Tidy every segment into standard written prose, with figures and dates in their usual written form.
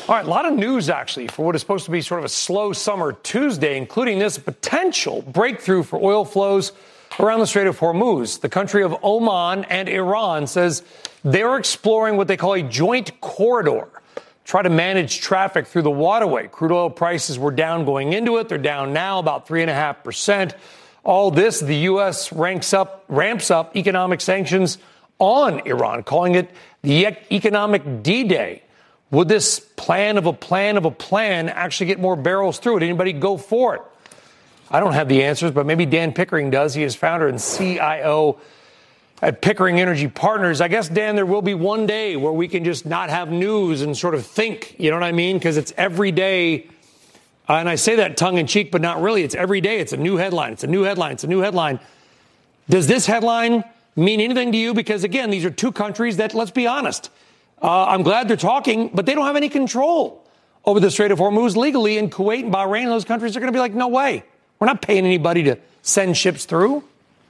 All right, a lot of news, actually, for what is supposed to be sort of a slow summer Tuesday, including this potential breakthrough for oil flows around the Strait of Hormuz. The country of Oman and Iran says they're exploring what they call a joint corridor, try to manage traffic through the waterway. Crude oil prices were down going into it. They're down now about 3.5%. All this, the U.S. ramps up economic sanctions on Iran, calling it the economic D-Day. Would this plan of a plan actually get more barrels through it? Anybody go for it? I don't have the answers, but maybe Dan Pickering does. He is founder and CIO at Pickering Energy Partners. I guess, Dan, there will be one day where we can just not have news and sort of think, you know what I mean? Because it's every day. And I say that tongue in cheek, but not really. It's every day. It's a new headline. It's a new headline. It's a new headline. Does this headline mean anything to you? Because, again, these are two countries that, let's be honest, I'm glad they're talking, but they don't have any control over the Strait of Hormuz legally. And Kuwait and Bahrain and those countries are going to be like, no way. We're not paying anybody to send ships through.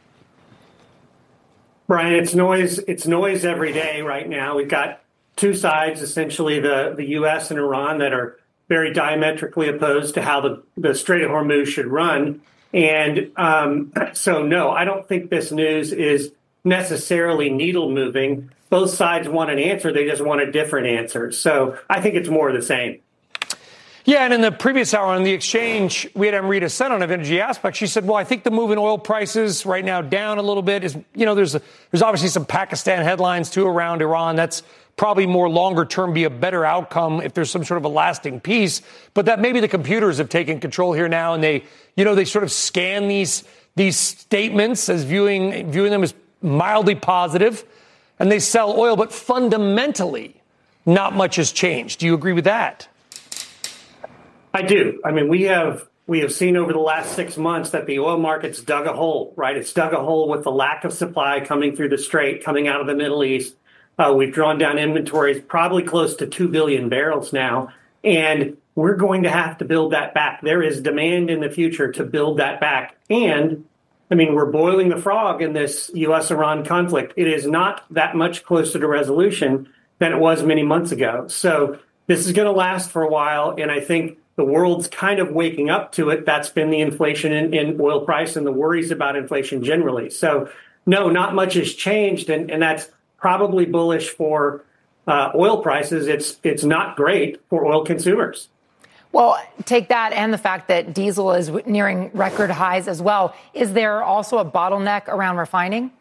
Brian, it's noise every day right now. We've got two sides, essentially the U.S. and Iran, that are very diametrically opposed to how the Strait of Hormuz should run. And so, no, I don't think this news is necessarily needle moving. Both sides want an answer. They just want a different answer. So I think it's more of the same. Yeah, and in the previous hour on the exchange, we had Amrita Sen on of Energy Aspect. She said, well, I think the move in oil prices right now down a little bit is, there's obviously some Pakistan headlines, too, around Iran. That's probably more longer term be a better outcome if there's some sort of a lasting peace. But that maybe the computers have taken control here now, and they sort of scan these statements as viewing them as mildly positive, and they sell oil. But fundamentally, not much has changed. Do you agree with that? I do. I mean, we have seen over the last 6 months that the oil market's dug a hole, right? It's dug a hole with the lack of supply coming through the Strait, coming out of the Middle East. We've drawn down inventories probably close to 2 billion barrels now, and we're going to have to build that back. There is demand in the future to build that back. And, I mean, we're boiling the frog in this U.S.-Iran conflict. It is not that much closer to resolution than it was many months ago. So this is going to last for a while, and I think the world's kind of waking up to it. That's been the inflation in oil price and the worries about inflation generally. So, no, not much has changed, and that's probably bullish for oil prices. It's not great for oil consumers. Well, take that and the fact that diesel is nearing record highs as well. Is there also a bottleneck around refining?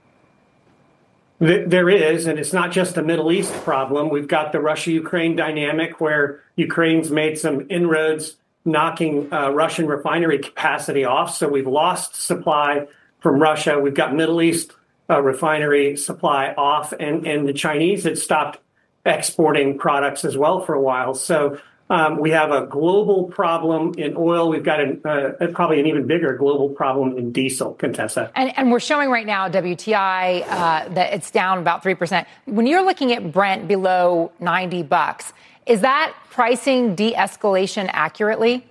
There is, and it's not just a Middle East problem. We've got the Russia-Ukraine dynamic where Ukraine's made some inroads knocking Russian refinery capacity off. So we've lost supply from Russia. We've got Middle East refinery supply off, and the Chinese had stopped exporting products as well for a while. So we have a global problem in oil. We've got probably an even bigger global problem in diesel, Contessa. And we're showing right now WTI that it's down about 3%. When you're looking at Brent below $90, is that pricing de-escalation accurately?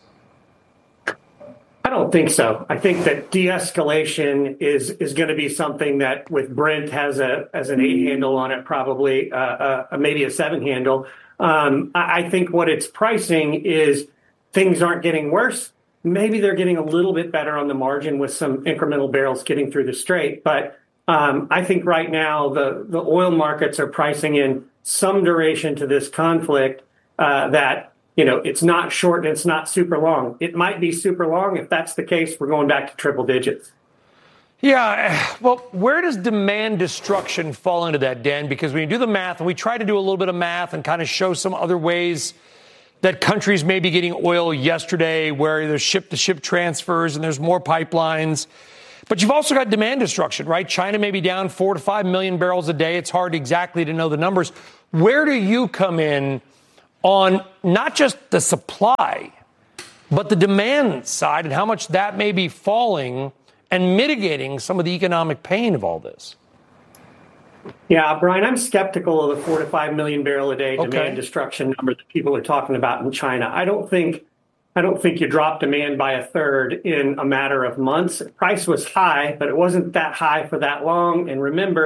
I don't think so. I think that de-escalation is going to be something that with Brent has an 8 handle on it, probably maybe a 7 handle. I think what it's pricing is things aren't getting worse. Maybe they're getting a little bit better on the margin with some incremental barrels getting through the Strait. But I think right now the oil markets are pricing in some duration to this conflict that it's not short and it's not super long. It might be super long. If that's the case, we're going back to triple digits. Yeah, well, where does demand destruction fall into that, Dan? Because when you do the math, and we try to do a little bit of math and kind of show some other ways that countries may be getting oil yesterday where there's ship-to-ship transfers and there's more pipelines. But you've also got demand destruction, right? China may be down 4 to 5 million barrels a day. It's hard exactly to know the numbers. Where do you come in on not just the supply, but the demand side and how much that may be falling and mitigating some of the economic pain of all this? Yeah, Brian, I'm skeptical of the 4 to 5 million barrel a day demand destruction number that people are talking about in China. I don't think you drop demand by a third in a matter of months. Price was high, but it wasn't that high for that long. And remember,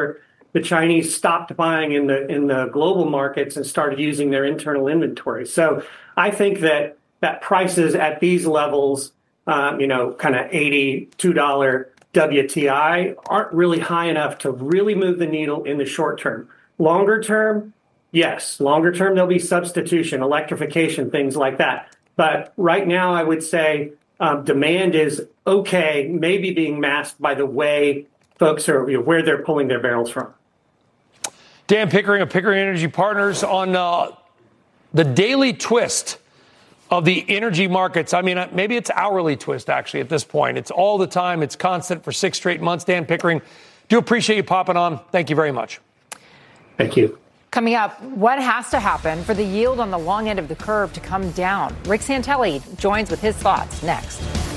the Chinese stopped buying in the global markets and started using their internal inventory. So I think that prices at these levels, kind of $82 WTI, aren't really high enough to really move the needle in the short term. Longer term, yes. Longer term, there'll be substitution, electrification, things like that. But right now, I would say demand is okay, maybe being masked by the way folks are, where they're pulling their barrels from. Dan Pickering of Pickering Energy Partners on the daily twist of the energy markets. I mean, maybe it's hourly twist, actually, at this point. It's all the time. It's constant for 6 straight months. Dan Pickering, do appreciate you popping on. Thank you very much. Thank you. Coming up, what has to happen for the yield on the long end of the curve to come down? Rick Santelli joins with his thoughts next.